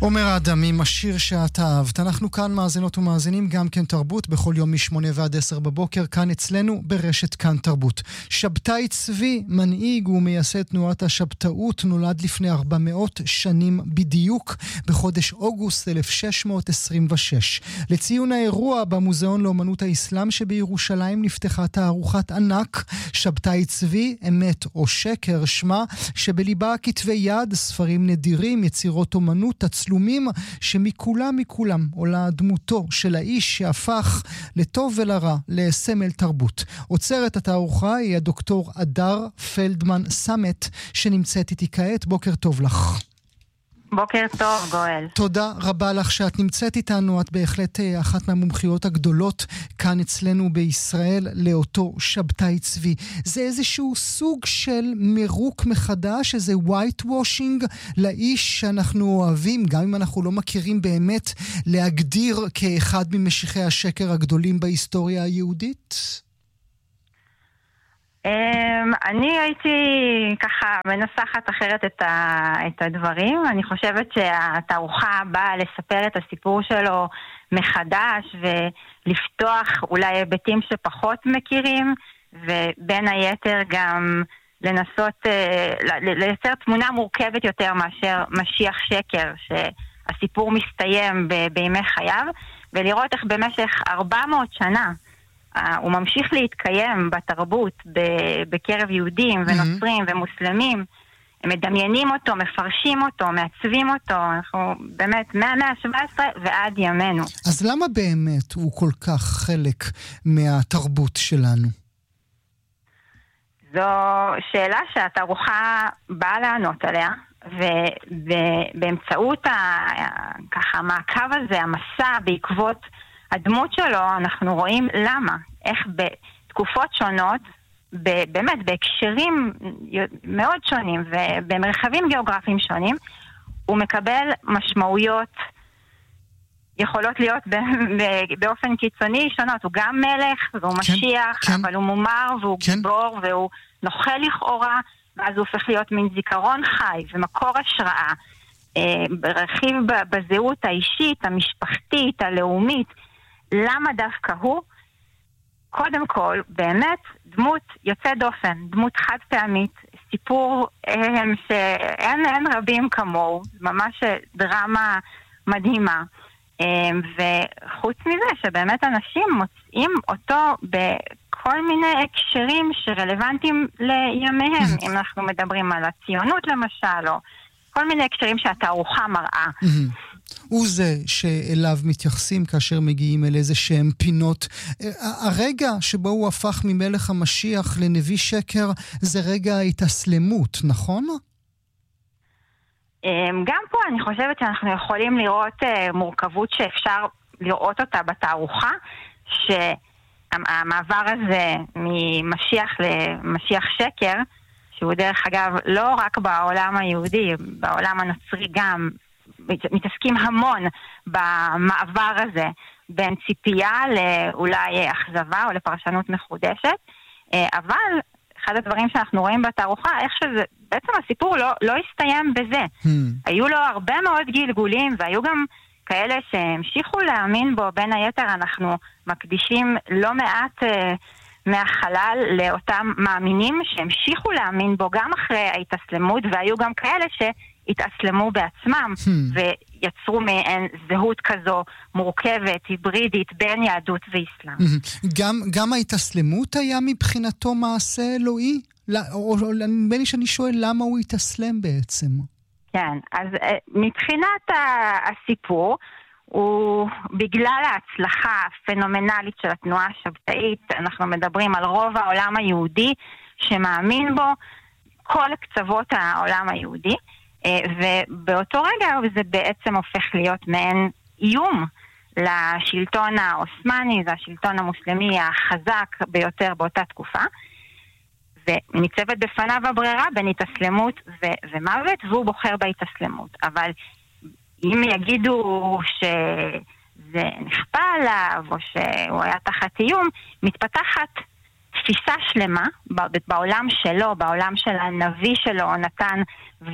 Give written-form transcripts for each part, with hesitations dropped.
אומר אדמים, השיר שאת אהבת. אנחנו כאן מאזינות ומאזינים גם כן תרבות, בכל יום מ8 ועד 10 בבוקר, כאן אצלנו ברשת כאן תרבות. שבתאי צבי, מנהיג ומייסד תנועת השבתאות, נולד לפני 400 שנים בדיוק, בחודש אוגוסט 1626. לציון האירוע במוזיאון לאומנות האסלאם שבירושלים נפתחה תערוכת ענק, שבתאי צבי, אמת או שקר שמה, שבליבה כתבי יד, ספרים נדירים, יצירות אומנות, תצלומים, שמכולם עולה דמותו של האיש שהפך לטוב ולרע לסמל תרבות. עוצרת התערוכה היא הדוקטור אדר פלדמן סמט, שנמצאת איתי כעת. בוקר טוב לך. בוקר טוב, גואל. תודה רבה לך שאת נמצאת איתנו. את בהחלט אחת מהמומחיות הגדולות כאן אצלנו בישראל לאותו שבתאי צבי. זה איזשהו סוג של מירוק מחדש, איזה white washing לאיש שאנחנו אוהבים, גם אם אנחנו לא מכירים באמת, להגדיר כאחד ממשיחי השקר הגדולים בהיסטוריה היהודית? אני הייתי ככה מנסחת אחרת את הדברים. אני חושבת שהתערוכה באה לספר את הסיפור שלו מחדש ולפתוח אולי היבטים שפחות מכירים, ובין היתר גם לנסות לייצר תמונה מורכבת יותר מאשר משיח שקר, שהסיפור מסתיים בימי חייו, ולראות איך במשך 400 שנה הוא ממשיך להתקיים בתרבות, בקרב יהודים ונוצרים ומוסלמים. הם מדמיינים אותו, מפרשים אותו, מעצבים אותו. אנחנו באמת מהמאה ה-17 ועד ימינו. אז למה באמת הוא כל כך חלק מהתרבות שלנו? זו שאלה שהתערוכה באה לענות עליה, ובאמצעות ככה המעקב הזה, המסע בעקבות הדמות שלו, אנחנו רואים למה, איך בתקופות שונות, באמת בהקשרים מאוד שונים ובמרחבים גיאוגרפיים שונים, הוא מקבל משמעויות יכולות להיות באופן קיצוני שונות. הוא גם מלך והוא משיח, אבל הוא מומר והוא גיבור והוא נוכל לכאורה, ואז הוא הופך להיות מין זיכרון חי ומקור השראה, רכיב בזהות האישית, המשפחתית, הלאומית. למה דווקא הוא? קודם כל, באמת, דמות יוצא דופן, דמות חד פעמית, סיפור שאין רבים כמוהו, ממש דרמה מדהימה. וחוץ מזה שבאמת אנשים מוצאים אותו בכל מיני הקשרים שרלוונטיים לימיהם, אם אנחנו מדברים על הציונות למשל, או כל מיני הקשרים שהתערוכה מראה. הוא זה שאליו מתייחסים כאשר מגיעים אל איזה שהם פינות. הרגע שבו הוא הפך ממלך המשיח לנביא שקר, זה רגע ההתאסלמות, נכון? גם פה אני חושבת שאנחנו יכולים לראות מורכבות שאפשר לראות אותה בתערוכה, שהמעבר הזה ממשיח למשיח שקר, שהוא דרך אגב לא רק בעולם היהודי, בעולם הנוצרי גם, מתעסקים המון במעבר הזה בין ציפייה לאולי אכזבה או לפרשנות מחודשת, אבל אחד הדברים שאנחנו רואים בתערוכה, איך שזה, בעצם הסיפור לא הסתיים בזה. היו לו הרבה מאוד גלגולים, והיו גם כאלה שהמשיכו להאמין בו. בין היתר אנחנו מקדישים לא מעט מהחלל לאותם מאמינים שהמשיכו להאמין בו גם אחרי ההתאסלמות, והיו גם כאלה שהתאסלמו בעצמם ויצרו מעין זהות כזו מורכבת, היברידית, בין יהדות ואסלאם. גם ההתאסלמות היה מבחינתו מעשה אלוהי? או נדמה לי שאני שואל למה הוא התאסלם בעצם. כן, אז מבחינת הסיפור, הוא בגלל ההצלחה הפנומנלית של התנועה השבתאית, אנחנו מדברים על רוב העולם היהודי שמאמין בו, כל קצוות העולם היהודי, ובאותו רגע זה בעצם הופך להיות מעין איום לשלטון האוסמני, זה השלטון המוסלמי החזק ביותר באותה תקופה, וניצבת בפניו הברירה בין התאסלמות ומוות, והוא בוחר בהתאסלמות. אבל אם יגידו שזה נכפה עליו או שהוא היה תחת איום, מתפתחת תפיסה שלמה בעולם שלו, בעולם של הנביא שלו, נתן,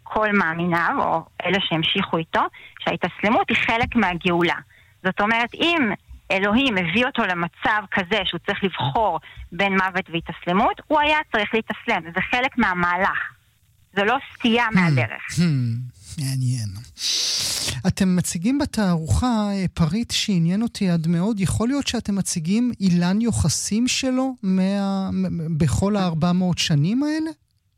כל מאמיניו, או אלה שהמשיכו איתו, שההתאסלמות היא חלק מהגאולה. זאת אומרת, אם אלוהים הביא אותו למצב כזה שהוא צריך לבחור בין מוות והתאסלמות, הוא היה צריך להתאסלם. זה חלק מהמהלך. זה לא סטייה מהדרך. מעניין. אתם מציגים בתערוכה פריט שעניין אותי עד מאוד. יכול להיות שאתם מציגים אילן יוחסים שלו בכל 400 שנים האלה?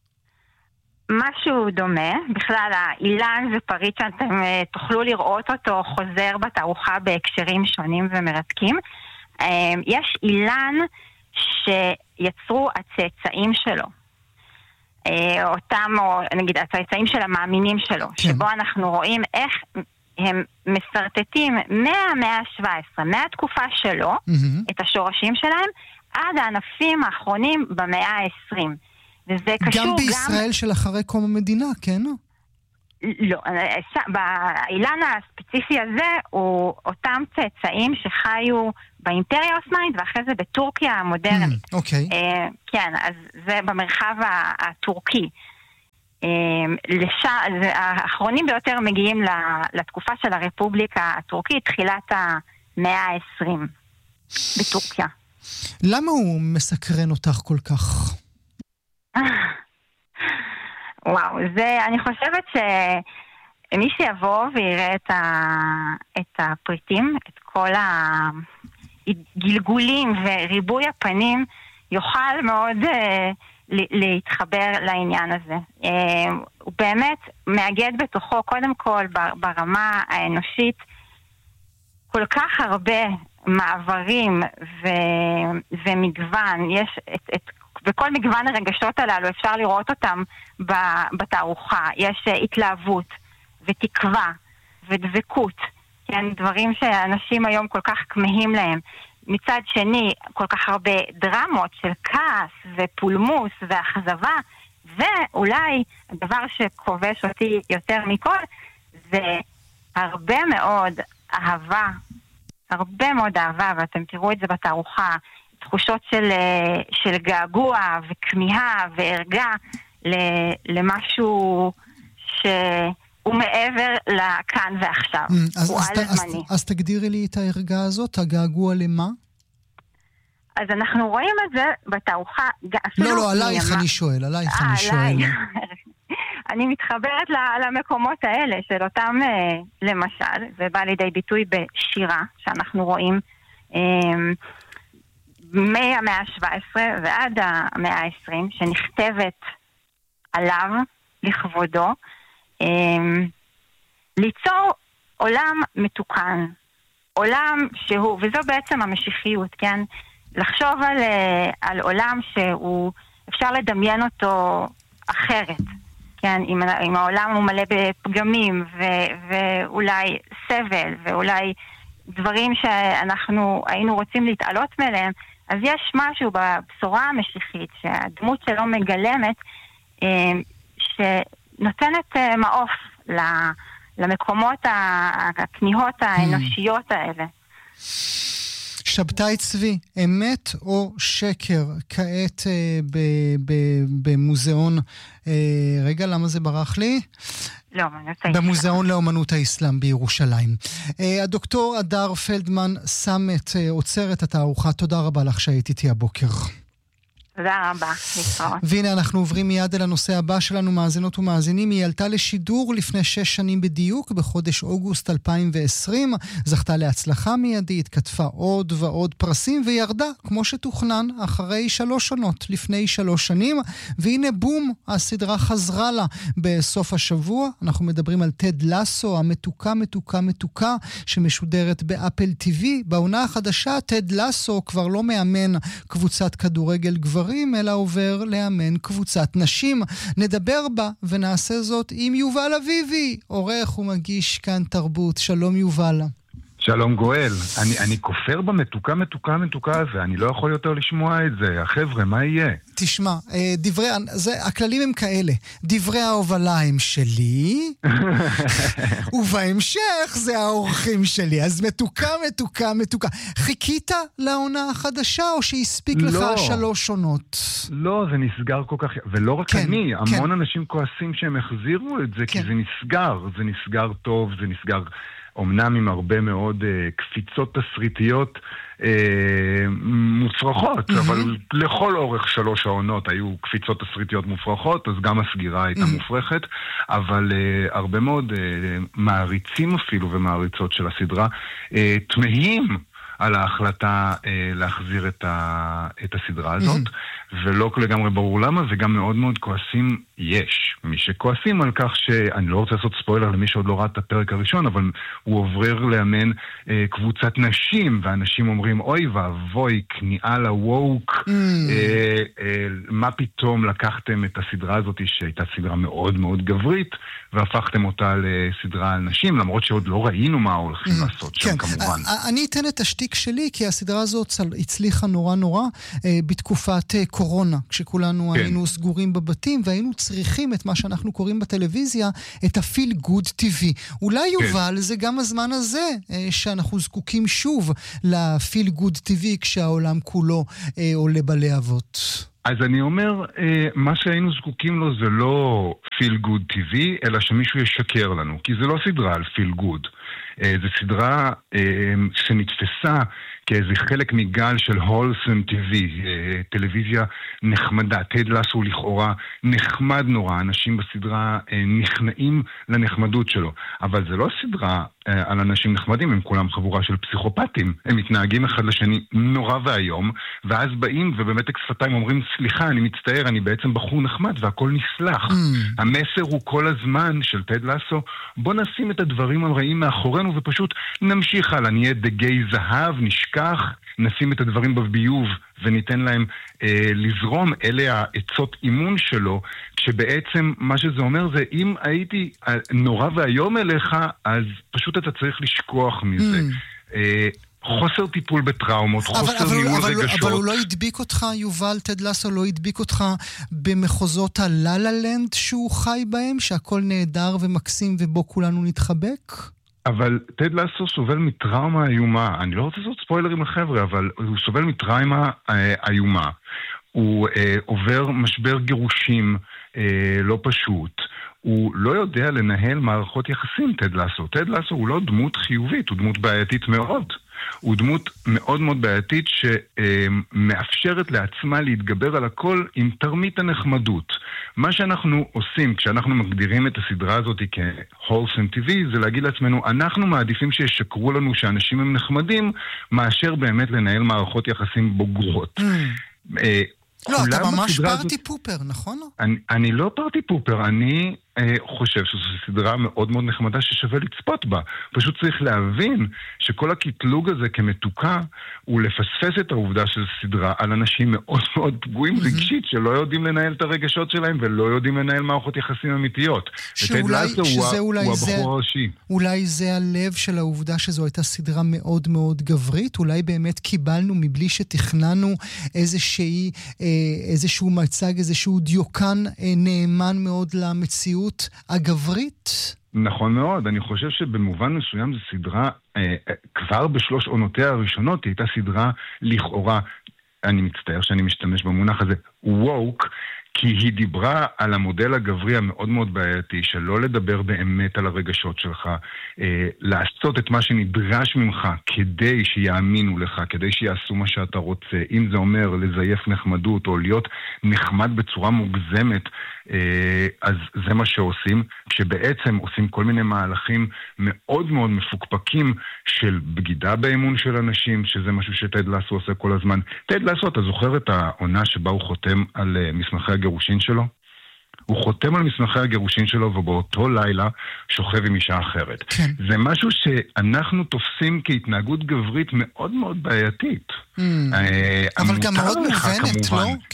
משהו דומה. בכלל, האילן זה פריט שאתם תוכלו לראות אותו חוזר בתערוכה בהקשרים שונים ומרתקים. יש אילן שיצרו הצאצאים הצאצאים אותם, או נגיד הצאצאים של המאמינים שלו, כן. שבו אנחנו רואים איך הם מסרטטים מהמאה ה-17, מהתקופה שלו, את השורשים שלהם, עד הענפים האחרונים במאה ה-20. וזה קשור גם בישראל של אחרי קום המדינה, כן? לא, באילן הספציפי הזה הוא אותם צאצאים שחיו באימפריה האוסמנית ואחרי זה בטורקיה המודרנית. אוקיי. כן, אז זה במרחב הטורקי. האחרונים ביותר מגיעים לתקופה של הרפובליקה הטורקית, תחילת המאה ה-20 בטורקיה. למה הוא מסקרן אותך כל כך? וואו, אני חושבת שמי שיבוא ויראה את הפריטים, את כל הגלגולים וריבוי הפנים, יוכל מאוד להתחבר לעניין הזה. הוא באמת מאגד בתוכו, קודם כל ברמה האנושית, כל כך הרבה מעברים ומגוון. יש וכל מגוון הרגשות הללו אפשר לראות אותם בתערוכה. יש התלהבות ותקווה ודבקות, כן, דברים שאנשים היום כל כך כמהים להם. מצד שני, כל כך הרבה דרמות של כעס ופולמוס ואכזבה, ואולי הדבר שכובש אותי יותר מכל, זה הרבה מאוד אהבה, ואתם תראו את זה בתערוכה, תחושות של געגוע וכמיהה וערגה למשהו שהוא מעבר לכאן ועכשיו. הוא על זמני. אז תגדירי לי את ההרגה הזאת, הגעגוע למה? אז אנחנו רואים את זה בתערוכה. לא, עלייך אני שואל, אני מתחברת למקומות האלה של אותם, למשל, זה בא לידי ביטוי בשירה, שאנחנו רואים מהמאה ה-17 ועד המאה ה-20, שנכתבת עליו, לכבודו, ליצור עולם מתוקן, עולם שהוא, וזו בעצם המשיחיות, כן? לחשוב על עולם שהוא, אפשר לדמיין אותו אחרת, כן? אם העולם הוא מלא בפגמים ואולי סבל ואולי דברים שאנחנו היינו רוצים להתעלות מהם, אז יש משהו בבשורה המשיחית שהדמות שלו מגלמת, שנותנת מעוף למקומות הכניעות האנושיות האלה. שבתאי צבי, אמת או שקר, כעת במוזיאון, רגע, למה זה ברח לי? לא, במוזיאון לאומנות האסלאם בירושלים. הדוקטור אדר פלדמן סמט עוצר את התערוכה. תודה רבה לך שהיית איתי הבוקר. תודה רבה, להתראות. והנה אנחנו עוברים מיד אל הנושא הבא שלנו, מאזינות ומאזינים. היא עלתה לשידור לפני 6 שנים בדיוק, בחודש אוגוסט 2020, זכתה להצלחה מיידית, כתבה עוד ועוד פרסים, וירדה, כמו שתוכנן, אחרי 3 עונות, לפני 3 שנים, והנה בום, הסדרה חזרה לה בסוף השבוע. אנחנו מדברים על טד לסו, המתוקה, שמשודרת באפל TV. בעונה החדשה, טד לסו כבר לא מאמן קבוצת כדורגל גברים, אלא עובר לאמן קבוצת נשים. נדבר בה ונעשה זאת עם יובל אביבי, עורך ומגיש כאן תרבות. שלום יובל. שלום גואל, אני כופר במתוקה הזה, אני לא יכול יותר לשמוע את זה. החבר'ה, מה יהיה? תשמע, הכללים הם כאלה. דברי ההובלה הם שלי, ובהמשך זה האורחים שלי. אז מתוקה. חיכית לעונה החדשה, או שהספיק לך 3 עונות? לא, זה נסגר כל כך, ולא רק אני, המון אנשים כועסים שהם החזירו את זה, כי זה נסגר טוב, זה נסגר אומנם עם הרבה מאוד קפיצות תסריטיות מופרכות, אבל לכל אורך 3 העונות היו קפיצות תסריטיות מופרכות, אז גם הסגירה הייתה מופרכת, אבל הרבה מאוד מעריצים אפילו ומעריצות של הסדרה תמהים על ההחלטה להחזיר את הסדרה הזאת, ולא לגמרי ברור למה, וגם מאוד מאוד כועסים יש. מי שכועסים על כך אני לא רוצה לעשות ספוילר למי שעוד לא ראה את הפרק הראשון, אבל הוא עובר לאמן קבוצת נשים, ואנשים אומרים, אוי ואבוי, כניעה לווק, מה פתאום לקחתם את הסדרה הזאת, שהייתה סדרה מאוד מאוד גברית, והפכתם אותה לסדרה על נשים, למרות שעוד לא ראינו מה הולכים לעשות שם כמובן. אני אתן את השתיק שלי, כי הסדרה הזאת הצליחה נורא בתקופת קורונה, כשכולנו היינו סגורים בבתים, והיינו צריכים את מה שאנחנו קוראים בטלוויזיה, את הפיל גוד טבעי. אולי יובל, זה גם הזמן הזה, שאנחנו זקוקים שוב לפיל גוד טבעי, כשהעולם כולו עולה בלהבות. אז אני אומר, מה שהיינו זקוקים לו זה לא פיל גוד טבעי, אלא שמישהו ישקר לנו, כי זה לא סדרה על פיל גוד. זה סדרה שנתפסה כאיזה חלק מגל של הולסם טבעי, טלוויזיה נחמדה. טד לסו לכאורה נחמד נורא, אנשים בסדרה נכנעים לנחמדות שלו, אבל זה לא סדרה על אנשים נחמדים, הם כולם חבורה של פסיכופטים, הם מתנהגים אחד לשני נורא והיום, ואז באים ובמתק שפתיים אומרים, סליחה, אני מצטער, אני בעצם בחור נחמד והכל נסלח. המסר הוא כל הזמן של טד לסו, בוא נשים את הדברים הרעים מאחורינו ופשוט נמשיך הלאה, נהיה דגי זהב, נשכח, נשים את הדברים בביוב וניתן להם לזרום. אלה העצות אימון שלו, כשבעצם מה שזה אומר זה, אם הייתי נורא והיום אליך, אז פשוט אתה צריך לשכוח מזה. חוסר טיפול בטראומות, חוסר ניהול רגשות. אבל הוא לא הדביק אותך, יובל, טד לסו לא הדביק אותך במחוזות הלה-לה-לנד שהוא חי בהם, שהכל נהדר ומקסים ובו כולנו נתחבק? אבל טד לסו סובל מטראומה איומה. אני לא רוצה לעשות ספוילרים לחבר'ה, אבל הוא סובל מטראומה איומה. הוא עובר משבר גירושים לא פשוט. הוא לא יודע לנהל מערכות יחסים, טד לסו. טד לסו הוא לא דמות חיובית, הוא דמות בעייתית מאוד. הוא דמות מאוד מאוד בעייתית שמאפשרת לעצמה להתגבר על הכל עם תרמית הנחמדות. מה שאנחנו עושים כשאנחנו מגדירים את הסדרה הזאת כהולסם טבעי, זה להגיד לעצמנו, אנחנו מעדיפים שישקרו לנו שאנשים הם נחמדים, מאשר באמת לנהל מערכות יחסים בוגרות. לא, אתה ממש פארטי פופר, נכון? אני לא פארטי פופר, אני חושב שזו סדרה מאוד מאוד נחמדה ששווה לצפות בה. פשוט צריך להבין שכל הקטלוג הזה כמתוקה הוא לפספס את העובדה של סדרה על אנשים מאוד מאוד פגועים רגשית שלא יודעים לנהל את הרגשות שלהם ולא יודעים לנהל מערכות יחסים אמיתיות. אולי זה הלב של העובדה שזו הייתה סדרה מאוד מאוד גברית, אולי באמת קיבלנו מבלי שתכננו איזשהו מצג, איזשהו דיוקן נאמן מאוד למציאות הגברית? נכון מאוד, אני חושב שבמובן מסוים זו סדרה, כבר ב3 עונותיה הראשונות, היא הייתה סדרה לכאורה, אני מצטער שאני משתמש במונח הזה, ווק, כי היא דיברה על המודל הגברי המאוד מאוד בעייתי, שלא לדבר באמת על הרגשות שלך, לעשות את מה שנדרש ממך כדי שיאמינו לך, כדי שיעשו מה שאתה רוצה, אם זה אומר לזייף נחמדות או להיות נחמד בצורה מוגזמת, אז זה מה שעושים, כשבעצם עושים כל מיני מהלכים מאוד מאוד מפוקפקים של בגידה באמון של אנשים, שזה משהו שטד לסו עושה כל הזמן. טד לסו, אתה זוכר את העונה שבה הוא חותם על מסמכי הגירושין שלו? הוא חותם על מסמכי הגירושין שלו ובאותו לילה שוכב עם אישה אחרת. כן. זה משהו שאנחנו תופסים כהתנהגות גברית מאוד מאוד בעייתית. אבל גם מאוד מובנת, לא? כן.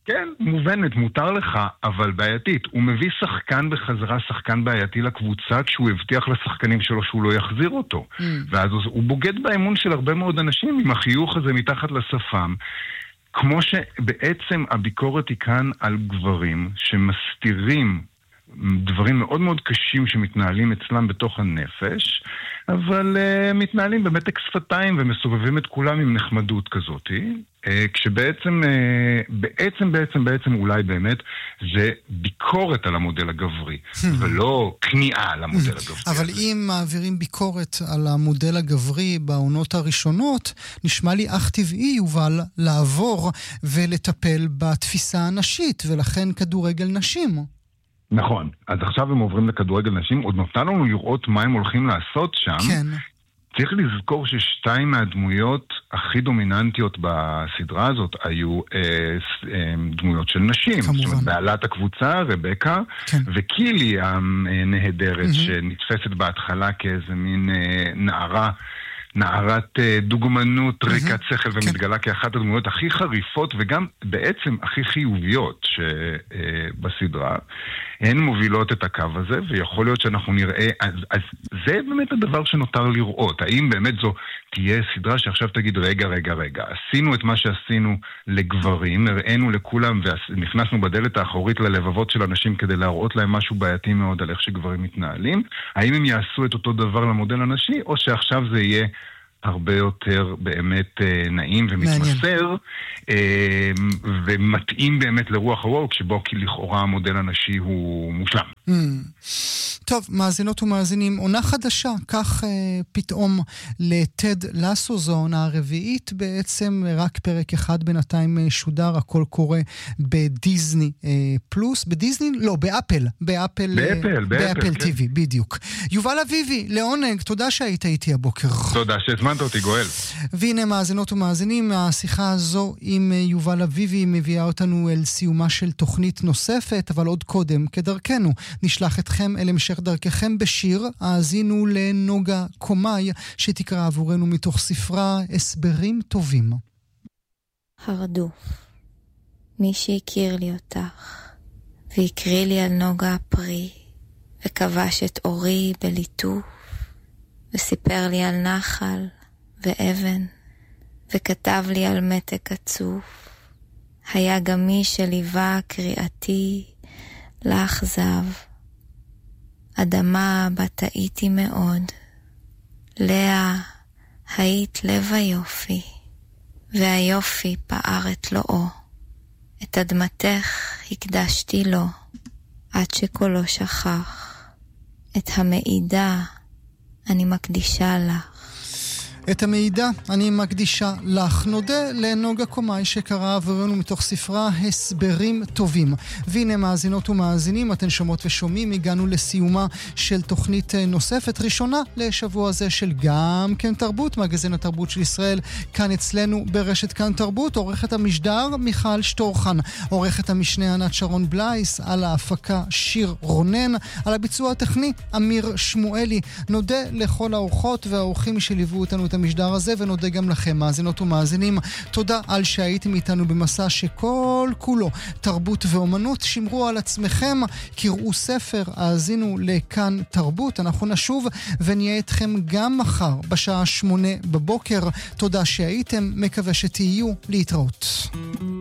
כן, מובנת, מותר לך, אבל בעייתית. הוא מביא שחקן בחזרה, שחקן בעייתי לקבוצה, כשהוא הבטיח לשחקנים שלו שהוא לא יחזיר אותו. ואז הוא בוגד באמון של הרבה מאוד אנשים עם החיוך הזה מתחת לשפם. כמו שבעצם הביקורת היא כאן על גברים שמסתירים דברים מאוד מאוד קשים שמתנהלים אצלם בתוך הנפש, אבל מתנהלים במתק שפתיים ומסובבים את כולם עם נחמדות כזאת, כשבעצם בעצם אולי באמת זה ביקורת על המודל הגברי, ולא כניעה על המודל הגברי. אבל אם מעבירים ביקורת על המודל הגברי בעונות הראשונות, נשמע לי אך טבעי, יובל, לעבור ולטפל בתפיסה הנשית, ולכן כדורגל נשים. נכון, אז עכשיו הם עוברים לכדורגל נשים, עוד נותן לנו לראות מה הם הולכים לעשות שם. כן. צריך לזכור ששתיים מהדמויות הכי דומיננטיות בסדרה הזאת היו דמויות של נשים. כמובן. זאת אומרת, בעלת הקבוצה, רבקה, כן. וקילי הנהדרת, שנתפסת בהתחלה כאיזה מין נערת דוגמנות, ריקת שכל, ומתגלה כאחת הדמויות הכי חריפות וגם בעצם הכי חיוביות בסדרה. הן מובילות את הקו הזה, ויכול להיות שאנחנו נראה, אז זה באמת הדבר שנותר לראות. האם באמת זו תהיה סדרה שעכשיו תגיד, רגע, עשינו את מה שעשינו לגברים, הראינו לכולם, ונכנסנו בדלת האחורית ללבבות של אנשים כדי להראות להם משהו בעייתי מאוד על איך שגברים מתנהלים. האם הם יעשו את אותו דבר למודל הנשי, או שעכשיו זה יהיה הרבה יותר באמת נעים ומתמסר, ומתאים באמת לרוח הווק, שבו כי לכאורה המודל הנשי הוא מושלם. טוב, מאזינות ומאזינים, עונה חדשה, כך פתאום לטד לסו, זו העונה הרביעית בעצם, רק פרק אחד בינתיים שודר, הכל קורה בדיזני פלוס, בדיזני? לא, באפל טיווי, בדיוק. יובל אביבי, לעונג, תודה שהיית איתי הבוקר. תודה שהזמנת אותי, גואל. והנה מאזינות ומאזינים, השיחה הזו עם יובל אביבי מביאה אותנו אל סיומה של תוכנית נוספת, אבל עוד קודם, כדרכנו, נשלח אתכם אל המשך דרככם בשיר. האזינו לנוגה קומאי שתקרא עבורנו מתוך ספרה הסברים טובים. הרדוף, מי שהכיר לי אותך והקריא לי על נוגה הפרי וכבש את אורי בליטוף וסיפר לי על נחל ואבן וכתב לי על מתק עצוף, היה גם מי שליווה קריאתי לאכזב, אדמה בת הייתי מאוד, לאה היית לב היופי, והיופי פער את לואו, את אדמתך הקדשתי לו, עד שקולו שכח, את המעידה אני מקדישה לך. את המידע אני מקדישה לך. נודה לנוגה קומאי שקרא עבורנו מתוך ספרה הסברים טובים. והנה מאזינות ומאזינים, אתן שומעות ושומעים, הגענו לסיומה של תוכנית נוספת, ראשונה לשבוע הזה של גם כן תרבות, מגזין התרבות של ישראל, כאן אצלנו ברשת כאן תרבות. עורכת המשדר מיכל שטורחן, עורכת המשנה ענת שרון בלייס, על ההפקה שיר רונן, על הביצוע הטכני אמיר שמואלי. נודה לכל האורחות והאורחים שליוו אותנו את המשדר הזה, ונודה גם לכם מאזינות ומאזינים. תודה על שהייתם איתנו במסע שכל כולו תרבות ואומנות. שמרו על עצמכם, קראו ספר, האזינו לכאן תרבות. אנחנו נשוב ונהיה איתכם גם מחר בשעה 8 בבוקר. תודה שהייתם, מקווה שתהיו, להתראות.